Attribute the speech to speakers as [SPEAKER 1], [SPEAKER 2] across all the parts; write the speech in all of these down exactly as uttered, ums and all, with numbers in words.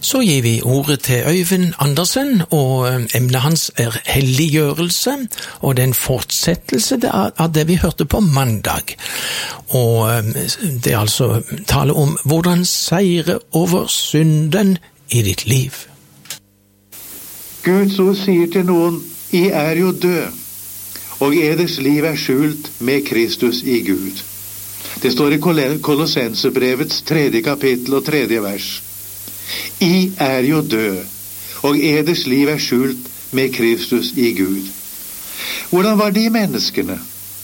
[SPEAKER 1] Så gir vi ordet til Øyvind Andersen, og emnet hans er helliggjørelse, og det er en fortsettelse av det vi hørte på mandag. Og det er altså tale om hvordan seire over synden i ditt liv.
[SPEAKER 2] Guds ord sier til noen, I er jo død, og eders liv er skjult med Kristus i Gud. Det står i Kolossenserbrevets tredje kapittel og tredje vers. I er jo død, og eders liv er skjult med Kristus i Gud. Hvordan var de menneskene?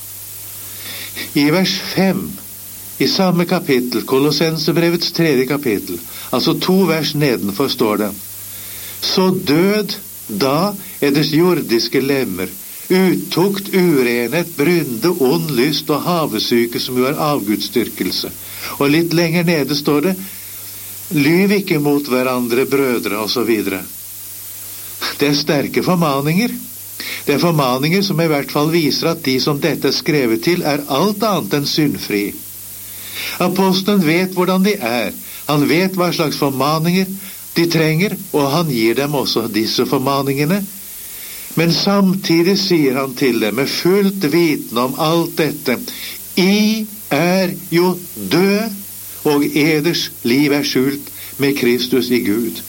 [SPEAKER 2] I vers fem, i samme kapittel, Kolossenserbrevets tredje kapittel, altså to vers nedenfor står det, så død da eders jordiske lemmer, uttukt, urenhet, brynde, ond lyst og havesyke som jo er avgudsdyrkelse. Og litt lenger nede står det, lyv ikke mot hverandre, brødre, og så videre. Det er sterke formaninger. Det er formaninger som i hvert fall viser at de som dette er skrevet til, er alt annet enn syndfri. Apostelen vet hvordan de er. Han vet hva slags formaninger de trenger, og han gir dem også disse formaningene. Men samtidig sier han til dem med fullt viten om alt dette, I er jo død, og eders liv er skjult med Kristus i Gud.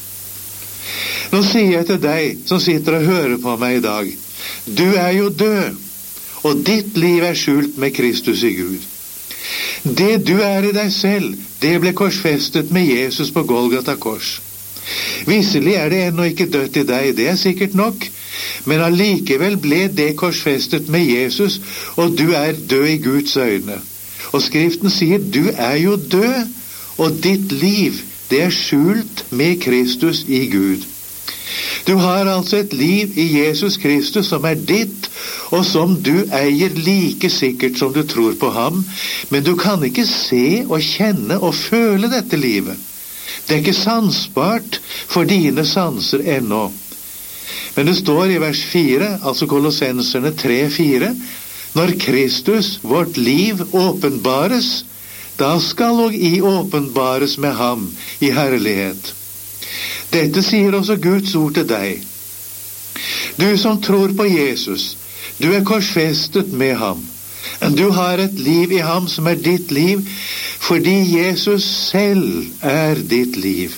[SPEAKER 2] Nå sier jeg til deg som sitter og hører på meg i dag, du er jo død, og ditt liv er skjult med Kristus i Gud. Det du er i deg selv, det ble korsfestet med Jesus på Golgata kors. Visselig er det ennå ikke dødt i deg, det er sikkert nok, men allikevel ble det korsfestet med Jesus, og du er død i Guds øyne. Og Skriften sier, du er jo død, og ditt liv, det er skjult med Kristus i Gud. Du har altså et liv i Jesus Kristus som er ditt, og som du eier like sikkert som du tror på ham, men du kan ikke se og kjenne og føle dette livet. Det er ikke sansbart for dine sanser ennå. Men det står i vers fire, altså Kolossenserne tre fire, når Kristus, vårt liv, åpenbares, da skal og I åpenbares med ham i herlighet. Dette sier også Guds ord til deg. Du som tror på Jesus, du er korsfestet med ham. Du har et liv i ham som er ditt liv, fordi Jesus selv er ditt liv.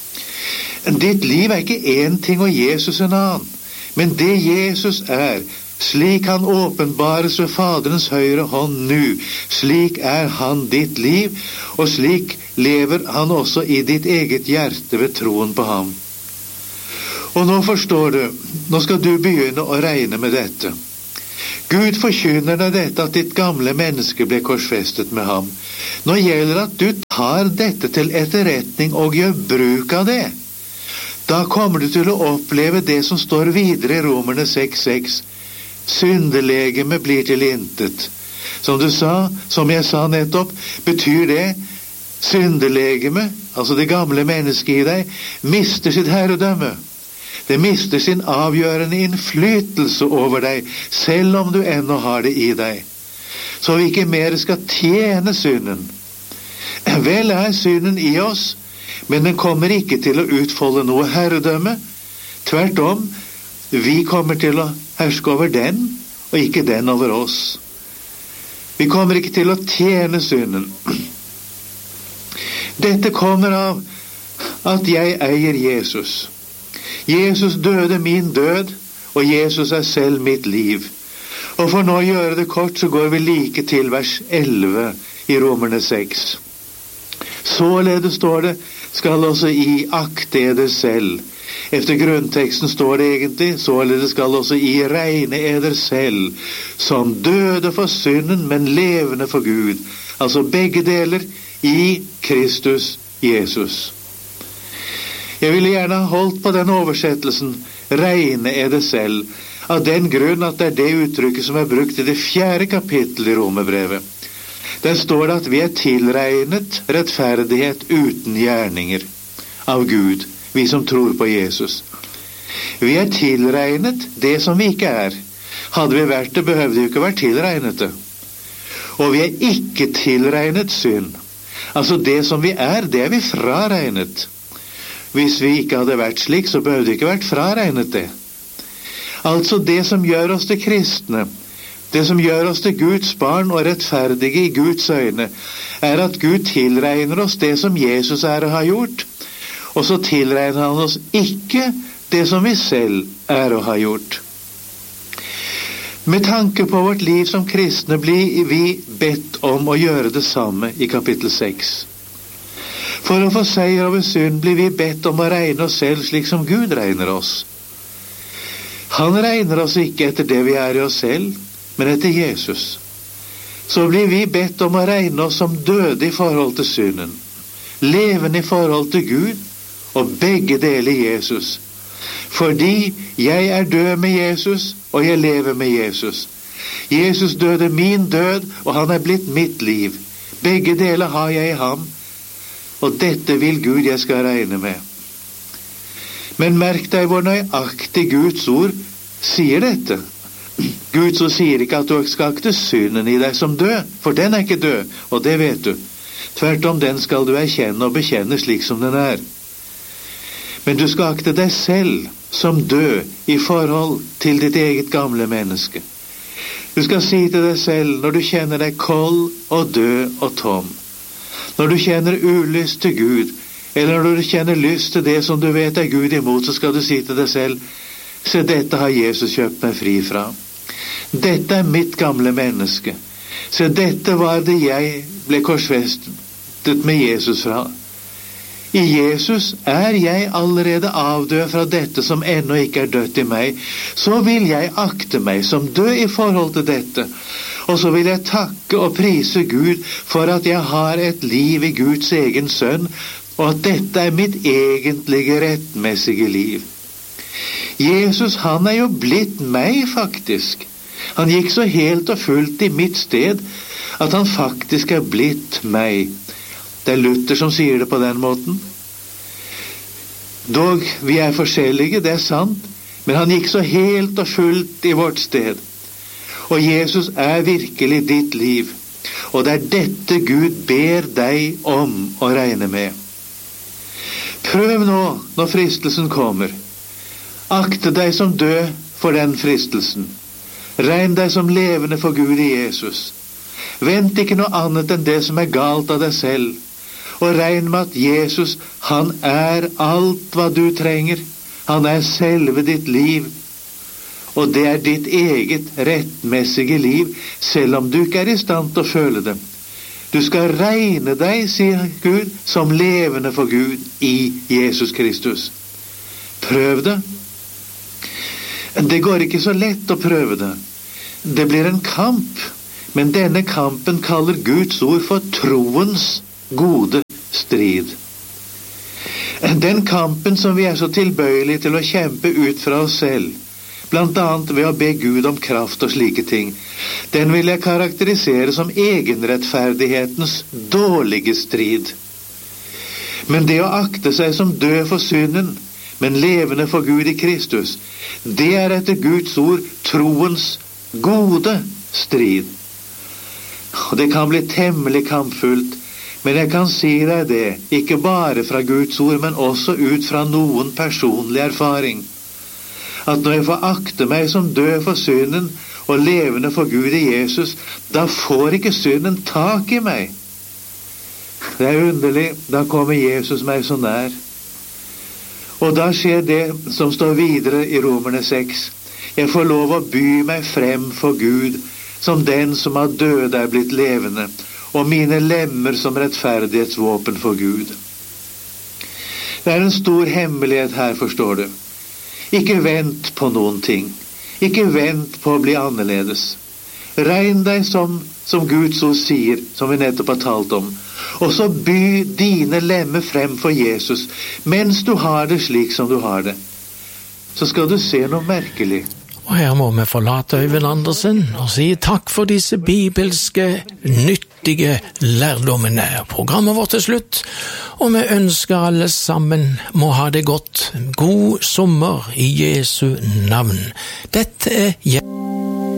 [SPEAKER 2] Ditt liv er ikke en ting og Jesus en annen, men det Jesus er, slik han åpenbares ved Faderens høyre hånd nu, slik er han ditt liv, og slik lever han også i ditt eget hjerte ved troen på ham. Og nå forstår du, nå skal du begynne å regne med dette. Gud forkynner deg dette at ditt gamle menneske ble korsfestet med ham. Nå gjelder at du tar dette til etterretning og gjør bruk av det. Da kommer du til å oppleve det som står videre i Romerne seks seks. Syndelegeme blir til intet. Som du sa, som jeg sa nettopp, betyr det syndelegeme, altså det gamle mennesket i deg, mister sitt herredømme. Det mister sin avgjørende innflytelse over deg, selv om du ennå har det i deg. Så vi ikke mer skal tjene synden. Vel er synden i oss, men den kommer ikke til å utfolde noe herredømme. Tvert om, vi kommer til å herske over den, og ikke den over oss. Vi kommer ikke til å tjene synden. Dette kommer av at jeg eier Jesus. Jesus døde min død, og Jesus er selv mitt liv. Og for nå å gjøre det kort, så går vi like til vers elleve i Romerne seks. Således står det, skal også I akte eder selv. Efter grunnteksten står det egentlig, således skal også I regne eder selv, som døde for synden, men levende for Gud. Altså begge deler i Kristus Jesus. Jeg ville gjerne ha holdt på den oversettelsen, regne eder selv, av den grunn at det er det uttrykket som er brukt i det fjerde kapittel i Romerbrevet. Der står det at vi er tilregnet rettferdighet uten gjerninger av Gud, vi som tror på Jesus. Vi er tilregnet det som vi ikke er. Hadde vi vært det, behøvde vi ikke vært tilregnet det. Og vi er ikke tilregnet synd. Altså det som vi er, det er vi fraregnet. Hvis vi ikke hadde vært slik, så burde det ikke vært fraregnet det. Altså det som gjør oss til kristne, det som gjør oss til Guds barn og rettferdige i Guds øyne, er at Gud tilregner oss det som Jesus er og har gjort, og så tilregner han oss ikke det som vi selv er og har gjort. Med tanke på vårt liv som kristne blir vi bedt om å gjøre det samme i kapittel seks. For å få seier over synd blir vi bedt om å regne oss selv slik som Gud regner oss. Han regner oss ikke etter det vi er i oss selv, men etter Jesus. Så blir vi bedt om å regne oss som døde i forhold til synden, levende i forhold til Gud, og begge deler Jesus. Fordi jeg er død med Jesus, og jeg lever med Jesus. Jesus døde min død, og han er blitt mitt liv. Begge deler har jeg i ham, og dette vil Gud jeg skal regne med. Men merk deg hvor nøyaktig Guds ord sier dette. Guds ord sier ikke at du skal akte synden i deg som død, for den er ikke død, og det vet du. Tvert om den skal du erkjenne og bekjenne slik som den er. Men du skal akte deg selv som død i forhold til ditt eget gamle menneske. Du skal si til deg selv når du kjenner deg kold og død og tom, når du kjenner ulyst til Gud, eller når du kjenner lyst til det som du vet er Gud imot, så skal du si til deg selv, se, dette har Jesus kjøpt meg fri fra. Dette er mitt gamle menneske. Se, dette var det jeg ble korsfestet med Jesus fra. I Jesus er jeg allerede avdød fra dette som ennå ikke er dødt i meg. Så vil jeg akte meg som død i forhold til dette. Og så vil jeg takke og prise Gud for at jeg har et liv i Guds egen sønn, og at dette er mitt egentlige rettmessige liv. Jesus, han er jo blitt meg faktisk. Han gikk så helt og fullt i mitt sted at han faktisk er blitt meg. Det er Luther som sier det på den måten. Dog, vi er forskjellige, det er sant, men han gikk så helt og fullt i vårt sted. Og Jesus er virkelig ditt liv, og det er dette Gud ber deg om å regne med. Prøv nå, når fristelsen kommer. Akte deg som død for den fristelsen. Regn deg som levende for Gud i Jesus. Vent ikke noe annet enn det som er galt av deg selv, og regn med at Jesus, han er alt hva du trenger. Han er selve ditt liv, og det er ditt eget rettmessige liv, selv om du ikke er i stand til å føle det. Du skal regne deg, sier Gud, som levende for Gud i Jesus Kristus. Prøv det. Det går ikke så lett å prøve det. Det blir en kamp, men denne kampen kaller Guds ord for troens gode strid. Den kampen som vi er så tilbøyelige til å kjempe ut fra oss selv, blant annet ved å be Gud om kraft og slike ting, den vil jeg karakterisere som egenrettferdighetens dårlige strid. Men det å akte seg som død for synden, men levende for Gud i Kristus, det er etter Guds ord troens gode strid. Og det kan bli temmelig kampfullt, men jeg kan si deg det, ikke bare fra Guds ord, men også ut fra noen personlig erfaring, at når jeg får akte meg som død for synden og levende for Gud i Jesus, da får ikke synden tak i meg. Det er underlig, da kommer Jesus meg så nær. Og da skjer det som står videre i Romerne seks. Jeg får lov å by meg frem for Gud, som den som av døde er blitt levende, og mine lemmer som rettferdighetsvåpen for Gud. Det er en stor hemmelighet her, forstår du. Ikke vent på noen ting. Ikke vent på å bli annerledes. Regn deg som, som Guds ord sier, som vi nettopp har talt om, og så by dine lemmer frem for Jesus, mens du har det slik som du har det. Så skal du se noe merkelig.
[SPEAKER 1] Og her må vi forlate Øyvind Andersen og si takk for disse bibelske, nyttige lærdommene. Programmet vårt er slutt, og vi ønsker alle sammen må ha det godt. God sommer i Jesu navn. Dette er